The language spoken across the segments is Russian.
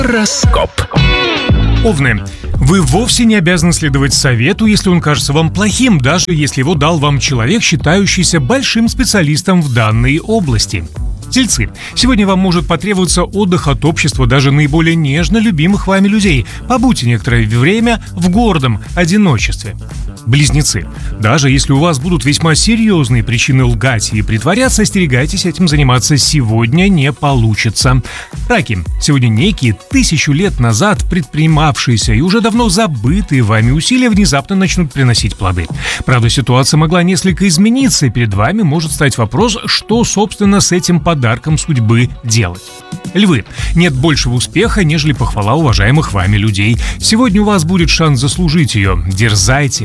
Гороскоп. Овны. Вы вовсе не обязаны следовать совету, если он кажется вам плохим, даже если его дал вам человек, считающийся большим специалистом в данной области. Тельцы. Сегодня вам может потребоваться отдых от общества даже наиболее нежно любимых вами людей. Побудьте некоторое время в гордом одиночестве. Близнецы. Даже если у вас будут весьма серьезные причины лгать и притворяться, остерегайтесь, этим заниматься сегодня не получится. Раки. Сегодня некие 1000 лет назад предпринимавшиеся и уже давно забытые вами усилия внезапно начнут приносить плоды. Правда, ситуация могла несколько измениться, и перед вами может стать вопрос, что, собственно, с этим подарком судьбы делать. Львы. Нет большего успеха, нежели похвала уважаемых вами людей. Сегодня у вас будет шанс заслужить ее. Дерзайте.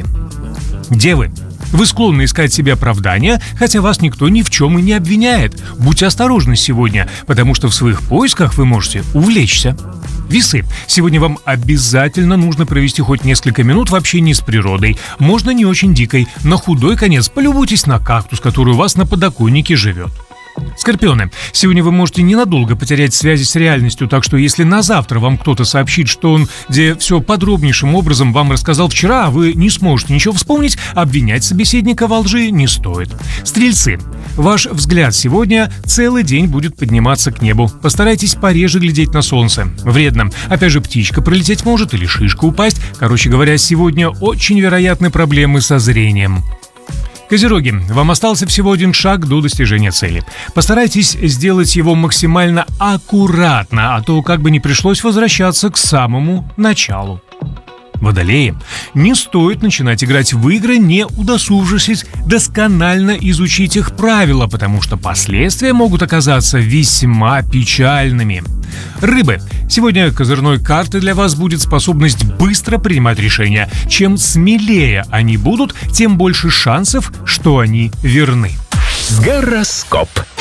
Девы. Вы склонны искать себе оправдания, хотя вас никто ни в чем и не обвиняет. Будьте осторожны сегодня, потому что в своих поисках вы можете увлечься. Весы. Сегодня вам обязательно нужно провести хоть несколько минут в общении с природой. Можно не очень дикой. На худой конец полюбуйтесь на кактус, который у вас на подоконнике живет. Скорпионы. Сегодня вы можете ненадолго потерять связи с реальностью, так что если на завтра вам кто-то сообщит, что он все подробнейшим образом вам рассказал вчера, а вы не сможете ничего вспомнить, обвинять собеседника во лжи не стоит. Стрельцы. Ваш взгляд сегодня целый день будет подниматься к небу. Постарайтесь пореже глядеть на солнце. Вредно. Опять же, птичка пролететь может или шишка упасть. Короче говоря, сегодня очень вероятны проблемы со зрением. Козероги, вам остался всего один шаг до достижения цели. Постарайтесь сделать его максимально аккуратно, а то как бы не пришлось возвращаться к самому началу. Водолеи, не стоит начинать играть в игры, не удосужившись досконально изучить их правила, потому что последствия могут оказаться весьма печальными. Рыбы, сегодня козырной картой для вас будет способность быстро принимать решения. Чем смелее они будут, тем больше шансов, что они верны. Гороскоп.